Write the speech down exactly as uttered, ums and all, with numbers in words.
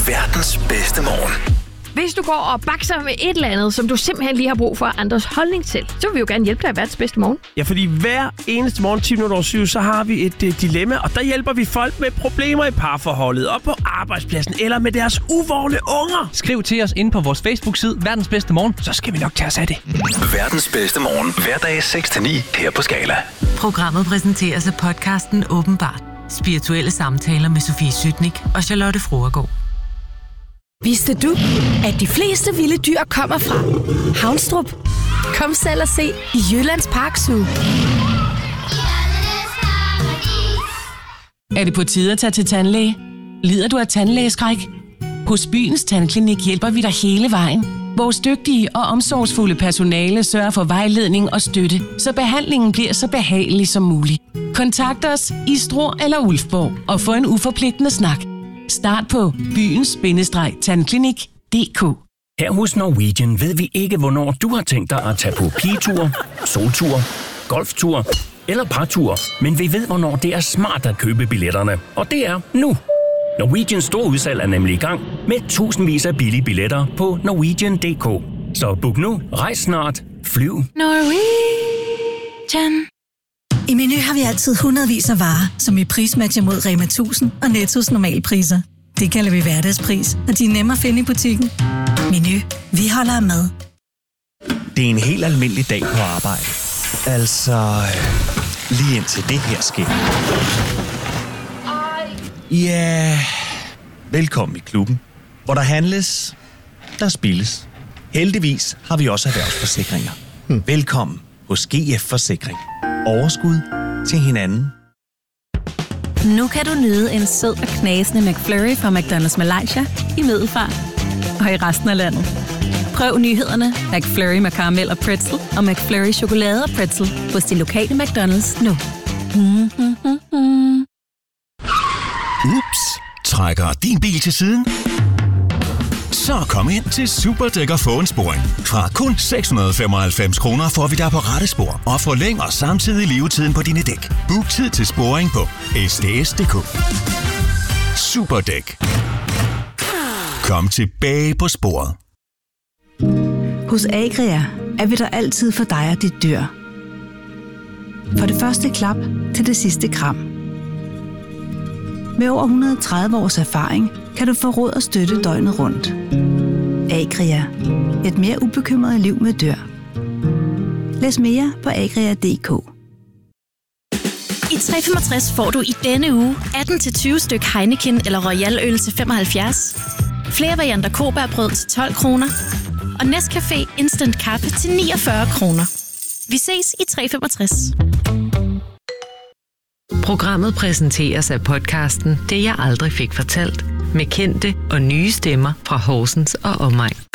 Verdens bedste morgen. Hvis du går og bakser med et eller andet, som du simpelthen lige har brug for andres holdning til, så vil vi jo gerne hjælpe dig i verdens bedste morgen. Ja, fordi hver eneste morgen, ti minutter over syv, så har vi et uh, dilemma, og der hjælper vi folk med problemer i parforholdet, og på arbejdspladsen, eller med deres uvågne unger. Skriv til os inde på vores Facebook-side, Verdens Bedste Morgen, så skal vi nok tage os af det. Verdens bedste morgen, hverdag seks til ni her på Skala. Programmet præsenteres af podcasten Åbenbart. Spirituelle samtaler med Sofie Sytnik og Charlotte Fruergaard. Vidste du, at de fleste vilde dyr kommer fra Havnstrup? Kom selv og se i Jyllands Park Zoo. Er det på tide at tage til tandlæge? Lider du af tandlægeskræk? Hos Byens Tandklinik hjælper vi dig hele vejen. Vores dygtige og omsorgsfulde personale sørger for vejledning og støtte, så behandlingen bliver så behagelig som muligt. Kontakt os i Struer eller Ulfborg og få en uforpligtende snak. Start på byens-tandklinik punktum d k. Her hos Norwegian ved vi ikke, hvornår du har tænkt dig at tage på pigetur, soltur, golftur eller partur, men vi ved, hvornår det er smart at købe billetterne. Og det er nu. Norwegians store udsalg er nemlig i gang med tusindvis af billige billetter på norwegian punktum d k. Så book nu, rejs snart, flyv. Norwegian. I Meny har vi altid hundredvis af varer, som vi prismatcher mod Rema tusind og Nettos normalpriser. Det kalder vi hverdagspris, og de er nemme at finde i butikken. Meny. Vi holder af mad. Det er en helt almindelig dag på arbejde. Altså, lige indtil det her sker. Ja, yeah. Velkommen i klubben, hvor der handles, der spilles. Heldigvis har vi også erhvervsforsikringer. Hmm. Velkommen hos G F Forsikring. Overskud til hinanden. Nu kan du nyde en sød og knasende McFlurry fra McDonald's Malaysia i Middelfart og i resten af landet. Prøv nyhederne McFlurry med karamel og pretzel og McFlurry chokolade og pretzel hos din lokale McDonald's nu. Ups, trækker din bil til siden? Så kom ind til Superdæk og få en sporing. Fra kun seks hundrede og femoghalvfems kroner får vi dig på rette spor og forlænger samtidig levetiden på dine dæk. Book tid til sporing på s d s punktum d k. Superdæk. Kom tilbage på sporet. Hos Agria er vi der altid for dig og dit dyr. Fra det første klap til det sidste kram. Med over et hundrede og tredive års erfaring kan du få råd og støtte døgnet rundt. Agria. Et mere ubekymret liv med dyr. Læs mere på agria punktum d k. I tre femogtres får du i denne uge atten til tyve styk Heineken eller Royal øl til femoghalvfjerds. Flere varianter Kobærbrød til tolv kroner. Og Nescafé Instant Kaffe til niogfyrre kroner. Vi ses i tre femogtres. Programmet præsenteres af podcasten Det jeg aldrig fik fortalt, med kendte og nye stemmer fra Horsens og omegn.